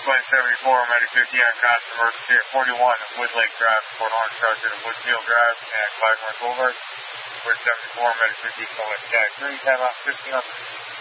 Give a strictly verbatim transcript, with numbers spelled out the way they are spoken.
Plane seventy-four, Medic fifty on constant emergency at forty-one Woodlake Drive, Port Orange Junction, Woodfield Drive, and Clyde Boulevard. We're seventy-four, Medic fifty, Select Tag three, time out fifteen hundred.